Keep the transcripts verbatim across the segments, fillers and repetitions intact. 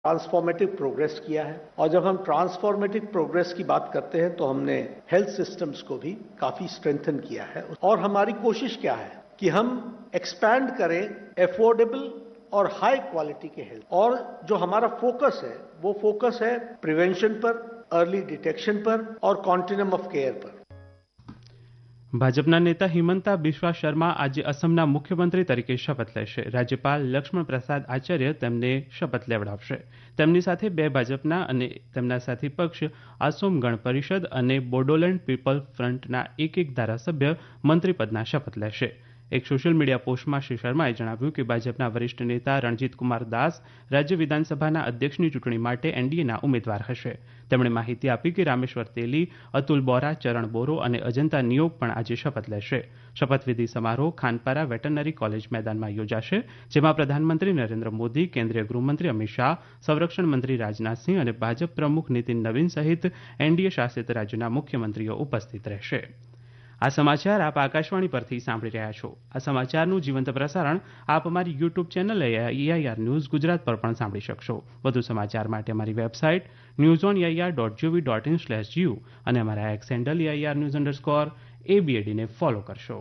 Transformative progress किया है और जब हम ट्रांसफॉर्मेटिव प्रोग्रेस की बात करते हैं तो हमने हेल्थ सिस्टम्स को भी काफी स्ट्रेंथन किया है और हमारी कोशिश क्या है कि हम एक्सपैंड करें एफोर्डेबल और हाई क्वालिटी के हेल्थ और जो हमारा फोकस है वो फोकस है प्रिवेंशन पर, अर्ली डिटेक्शन पर और कॉन्टिन्यूम ऑफ केयर पर। ભાજપના નેતા હિમંતા બિસ્વા શર્મા આજે અસમના મુખ્યમંત્રી તરીકે શપથ લેશે. રાજ્યપાલ લક્ષ્મણ પ્રસાદ આચાર્ય તેમને શપથ લેવડાવશે. તેમની સાથે બે ભાજપના અને તેમના સાથી પક્ષ આસોમ ગણ પરિષદ અને બોડોલેન્ડ પીપલ ફ્રન્ટના એક એક ધારાસભ્ય મંત્રીપદના શપથ લેશે. એક સોશિયલ મીડિયા પોસ્ટમાં શ્રી શર્માએ જણાવ્યું કે ભાજપના વરિષ્ઠ નેતા રણજીત કુમાર દાસ રાજ્ય વિધાનસભાના અધ્યક્ષની ચૂંટણી માટે એનડીએના ઉમેદવાર હશે. તેમણે માહિતી આપી કે રામેશ્વર તેલી, અતુલ બોરા, ચરણ બોરો અને અજંતા નિયોગ પણ આજે શપથ લેશે. શપથવિધિ સમારોહ ખાનપારા વેટરનરી કોલેજ મેદાનમાં યોજાશે, જેમાં પ્રધાનમંત્રી નરેન્દ્ર મોદી, કેન્દ્રીય ગૃહમંત્રી અમિત શાહ, સંરક્ષણ મંત્રી રાજનાથસિંહ અને ભાજપ પ્રમુખ નીતિન નવીન સહિત એનડીએ શાસિત રાજ્યોના મુખ્યમંત્રીઓ ઉપસ્થિત રહેશે. આ સમાચાર આપ આકાશવાણી પરથી સાંભળી રહ્યા છો. આ સમાચારનું જીવંત પ્રસારણ આપ અમારી YouTube channel AIR news Gujarat પર પણ સાંભળી શકશો. વધુ સમાચાર માટે અમારી website news on AIR dot GOV dot in slash GU અને અમારા x handle AIR news underscore એબીએડીને follow કરશો.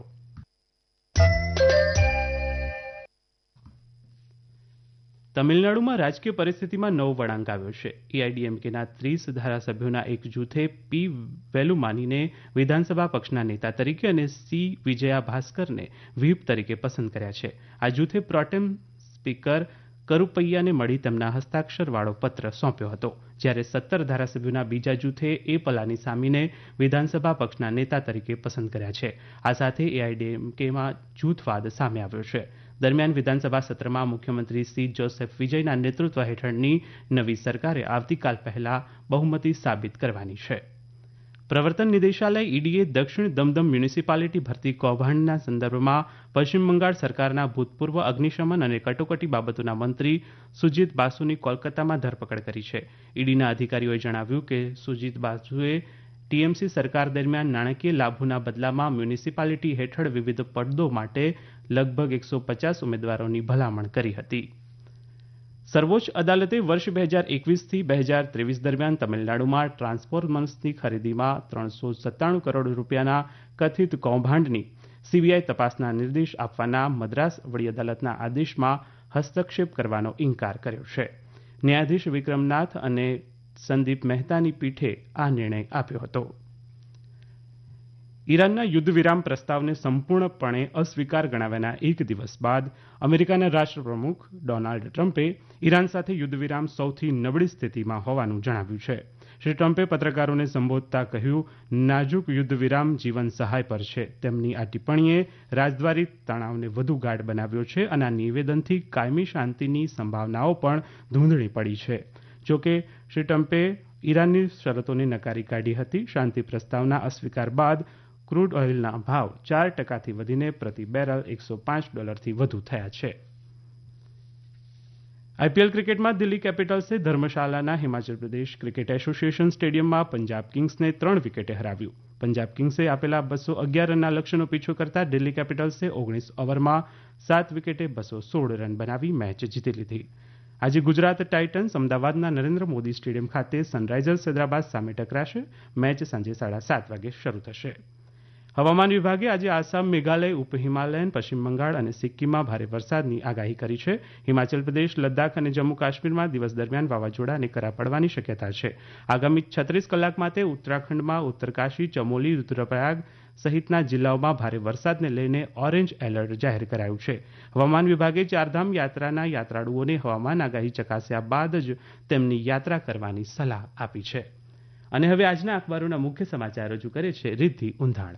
તમિલનાડુમાં રાજકીય પરિસ્થિતિમાં નવો વળાંક આવ્યો છે. એઆઈડીએમકેના ત્રીસ ધારાસભ્યોના એક જૂથે પી વેલુમાનીને વિધાનસભા પક્ષના નેતા તરીકે અને સી વિજયા ભાસ્કરને વ્હીપ તરીકે પસંદ કર્યા છે. આ જૂથે પ્રોટેમ સ્પીકર કરુપૈયાને મળી તેમના હસ્તાક્ષરવાળો પત્ર સોંપ્યો હતો, જ્યારે સત્તર ધારાસભ્યોના બીજા જૂથે એ પલાનીસામીને વિધાનસભા પક્ષના નેતા તરીકે પસંદ કર્યા છે. આ સાથે એઆઈડીએમકેમાં જૂથવાદ સામે આવ્યો છે. દરમિયાન વિધાનસભા સત્રમાં મુખ્યમંત્રી સી જોસેફ વિજયના નેતૃત્વ હેઠળની નવી સરકારે આવતીકાલ પહેલા બહુમતી સાબિત કરવાની છે. પ્રવર્તન નિદેશાલય ઈડીએ દક્ષિણ દમદમ મ્યુનિસિપાલિટી ભરતી કૌભાંડના સંદર્ભમાં પશ્ચિમ બંગાળ સરકારના ભૂતપૂર્વ અગ્નિશમન અને કટોકટી બાબતોના મંત્રી સુજીત બાસુની કોલકાતામાં ધરપકડ કરી છે. ઈડીના અધિકારીઓએ જણાવ્યું કે સુજીત બાસુએ ટીએમસી સરકાર દરમિયાન નાણાકીય લાભોના બદલામાં મ્યુનિસિપાલિટી હેઠળ વિવિધ પદો માટે લગભગ એકસો પચાસ ઉમેદવારોની ભલામણ કરી હતી. સર્વોચ્ચ અદાલતે વર્ષ બે હજાર એકવીસથી બે હજાર ત્રેવીસ દરમિયાન તમિલનાડુમાં ટ્રાન્સફોર્મર્સની ખરીદીમાં ત્રણસો સત્તાણું કરોડ રૂપિયાના કથિત કૌભાંડની સીબીઆઈ તપાસના નિર્દેશ આપવાના મદ્રાસ વડી અદાલતના આદેશમાં હસ્તક્ષેપ કરવાનો ઇનકાર કર્યો છે. ન્યાયાધીશ વિક્રમનાથ અને સંદીપ મહેતાની પીઠે આ નિર્ણય આપ્યો હતો. ઈરાનના યુદ્ધ વિરામ પ્રસ્તાવને સંપૂર્ણપણે અસ્વીકાર ગણાવ્યાના એક દિવસ બાદ અમેરિકાના રાષ્ટ્રપ્રમુખ ડોનાલ્ડ ટ્રમ્પે ઈરાન સાથે યુદ્ધ વિરામ સૌથી નબળી સ્થિતિમાં હોવાનું જણાવ્યું છે. શ્રી ટ્રમ્પે પત્રકારોને સંબોધતા કહ્યું, નાજુક યુદ્ધ વિરામ જીવન સહાય પર છે. તેમની આ ટિપ્પણીએ રાજદ્વારી તણાવને વધુ ગાઢ બનાવ્યો છે અને આ નિવેદનથી કાયમી શાંતિની સંભાવનાઓ પણ ધૂંધળી પડી છે. જોકે શ્રી ટ્રમ્પે ઈરાનની શરતોને નકારી કાઢી હતી. શાંતિ પ્રસ્તાવના અસ્વીકાર બાદ ક્રૂડ ઓઇલના ભાવ ચાર ટકાથી વધીને પ્રતિ બેરલ એકસો પાંચ ડોલરથી વધુ થયા છે. આઈપીએલ ક્રિકેટમાં દિલ્હી કેપિટલ્સે ધર્મશાલાના હિમાચલ પ્રદેશ ક્રિકેટ એસોસિએશન સ્ટેડિયમમાં પંજાબ કિંગ્સને ત્રણ વિકેટે હરાવ્યું. પંજાબ કિંગ્સે આપેલા બસો અગિયાર રનના લક્ષ્યનો પીછો કરતા દિલ્હી કેપિટલ્સે ઓગણીસ ઓવરમાં સાત વિકેટે બસો સોળ રન બનાવી મેચ જીતી લીધી. આજે ગુજરાત ટાઇટન્સ અમદાવાદના નરેન્દ્ર મોદી સ્ટેડિયમ ખાતે સનરાઇઝર્સ હૈદરાબાદ સામે ટકરાશે. મેચ સાંજે સાડા સાત વાગે શરૂ થશે. હવામાન વિભાગે આજે આસામ, મેઘાલય, ઉપ હિમાલયન, પશ્ચિમ બંગાળ અને સિક્કિમમાં ભારે વરસાદની આગાહી કરી છે. હિમાચલ પ્રદેશ, લદ્દાખ અને જમ્મુ કાશ્મીરમાં દિવસ દરમિયાન વાવાઝોડા અને કરા પડવાની શક્યતા છે. આગામી છત્રીસ કલાક માટે ઉત્તરાખંડમાં ઉત્તરકાશી, ચમોલી, રુદ્રપ્રયાગ સહિતના જિલ્લાઓમાં ભારે વરસાદને લઈને ઓરેન્જ એલર્ટ જાહેર કરાયું છે. હવામાન વિભાગે ચારધામ યાત્રાના યાત્રાળુઓને હવામાન આગાહી ચકાસ્યા બાદ જ તેમની યાત્રા કરવાની સલાહ આપી છે. અને હવે આજના અખબારોના મુખ્ય સમાચાર રજૂ કરે છે રિદ્ધિ ઉંધાણ.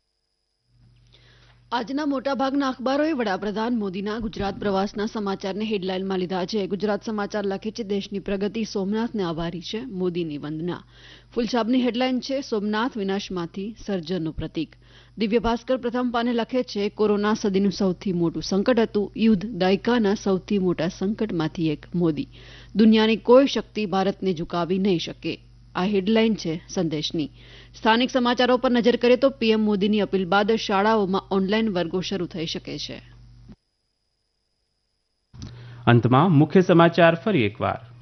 આજના મોટાભાગના અખબારોએ વડાપ્રધાન મોદીના ગુજરાત પ્રવાસના સમાચારને હેડલાઇનમાં લીધા છે. ગુજરાત સમાચાર લખે છે, દેશની પ્રગતિ સોમનાથને આભારી છે, મોદીની વંદના. ફૂલછાપની હેડલાઇન છે, સોમનાથ વિનાશમાંથી સર્જનનું પ્રતીક. દિવ્ય ભાસ્કર પ્રથમ પાને લખે છે, કોરોના સદીનું સૌથી મોટું સંકટ હતું, યુદ્ધ દાયકાના સૌથી મોટા સંકટમાંથી એક, મોદી. દુનિયાની કોઈ શક્તિ ભારતને ઝુકાવી નહીં શકે. આ હેડલાઇન છે સંદેશની. સ્થાનિક સમાચારો પર નજર કરીએ તો પીએમ મોદીની અપીલ બાદ શાળાઓમાં ઓનલાઈન વર્ગો શરૂ થઈ શકે છે. અંતમાં મુખ્ય સમાચાર ફરી એકવાર.